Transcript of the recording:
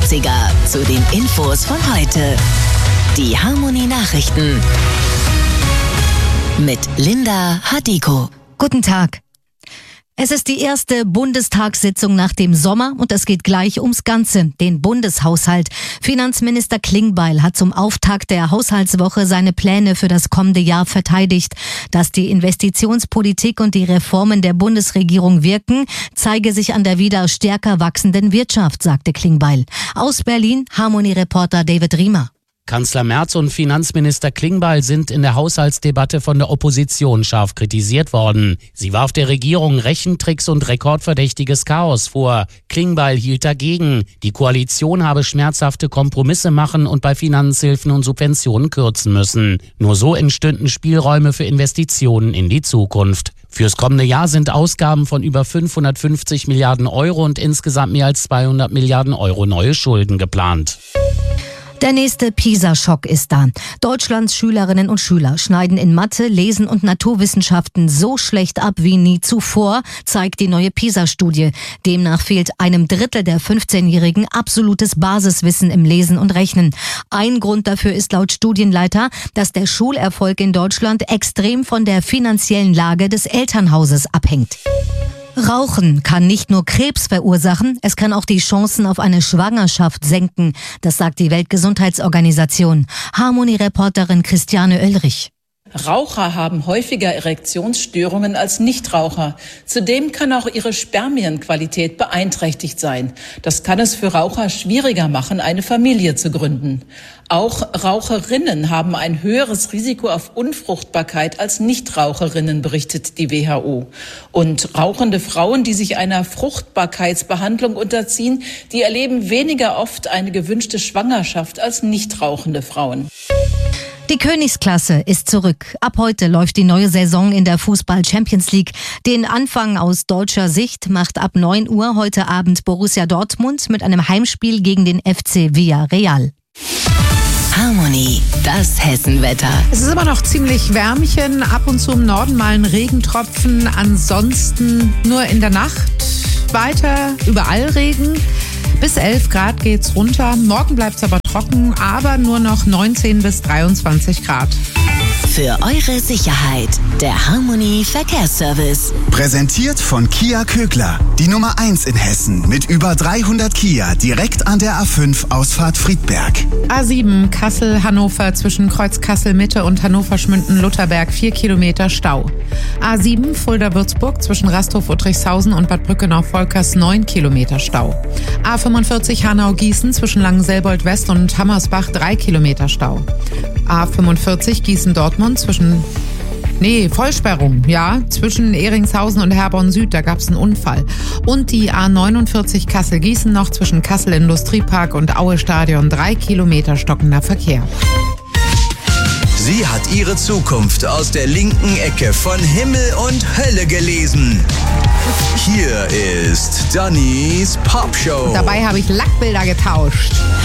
80er zu den Infos von heute. Die Harmonie-Nachrichten mit Linda Hadiko. Guten Tag. Es ist die erste Bundestagssitzung nach dem Sommer und es geht gleich ums Ganze, den Bundeshaushalt. Finanzminister Klingbeil hat zum Auftakt der Haushaltswoche seine Pläne für das kommende Jahr verteidigt. Dass die Investitionspolitik und die Reformen der Bundesregierung wirken, zeige sich an der wieder stärker wachsenden Wirtschaft, sagte Klingbeil. Aus Berlin, Harmonie-Reporter David Riemer. Kanzler Merz und Finanzminister Klingbeil sind in der Haushaltsdebatte von der Opposition scharf kritisiert worden. Sie warf der Regierung Rechentricks und rekordverdächtiges Chaos vor. Klingbeil hielt dagegen. Die Koalition habe schmerzhafte Kompromisse machen und bei Finanzhilfen und Subventionen kürzen müssen. Nur so entstünden Spielräume für Investitionen in die Zukunft. Fürs kommende Jahr sind Ausgaben von über 550 Milliarden Euro und insgesamt mehr als 200 Milliarden Euro neue Schulden geplant. Der nächste PISA-Schock ist da. Deutschlands Schülerinnen und Schüler schneiden in Mathe, Lesen und Naturwissenschaften so schlecht ab wie nie zuvor, zeigt die neue PISA-Studie. Demnach fehlt einem Drittel der 15-Jährigen absolutes Basiswissen im Lesen und Rechnen. Ein Grund dafür ist laut Studienleiter, dass der Schulerfolg in Deutschland extrem von der finanziellen Lage des Elternhauses abhängt. Rauchen kann nicht nur Krebs verursachen, es kann auch die Chancen auf eine Schwangerschaft senken. Das sagt die Weltgesundheitsorganisation. Harmonie-Reporterin Christiane Oelrich. Raucher haben häufiger Erektionsstörungen als Nichtraucher. Zudem kann auch ihre Spermienqualität beeinträchtigt sein. Das kann es für Raucher schwieriger machen, eine Familie zu gründen. Auch Raucherinnen haben ein höheres Risiko auf Unfruchtbarkeit als Nichtraucherinnen, berichtet die WHO. Und rauchende Frauen, die sich einer Fruchtbarkeitsbehandlung unterziehen, die erleben weniger oft eine gewünschte Schwangerschaft als nichtrauchende Frauen. Die Königsklasse ist zurück. Ab heute läuft die neue Saison in der Fußball-Champions League. Den Anfang aus deutscher Sicht macht ab 9 Uhr heute Abend Borussia Dortmund mit einem Heimspiel gegen den FC Villarreal. Harmonie, das Hessenwetter. Es ist immer noch ziemlich wärmchen, ab und zu im Norden mal ein Regentropfen, ansonsten nur in der Nacht weiter überall Regen. Bis 11 Grad geht's runter. Morgen bleibt's aber trocken, aber nur noch 19 bis 23 Grad. Für eure Sicherheit, der Harmonie Verkehrsservice. Präsentiert von Kia Kögler, die Nummer 1 in Hessen mit über 300 Kia direkt an der A5 Ausfahrt Friedberg. A7 Kassel-Hannover zwischen Kreuz Kassel-Mitte und Hannover-Schmünden-Lutherberg 4 Kilometer Stau. A7 Fulda-Würzburg zwischen Rasthof-Uttrichshausen und Bad Brückenau-Volkers 9 Kilometer Stau. A45 Hanau-Gießen zwischen Langenselbold-West und Hammersbach 3 Kilometer Stau. A45 Gießen-Dortmund zwischen Vollsperrung, zwischen Ehringshausen und Herborn Süd, da gab es einen Unfall. Und die A49 Kassel-Gießen noch zwischen Kassel Industriepark und Aue Stadion 3 Kilometer stockender Verkehr. Sie hat ihre Zukunft aus der linken Ecke von Himmel und Hölle gelesen. Hier ist Dannys Popshow. Dabei habe ich Lackbilder getauscht.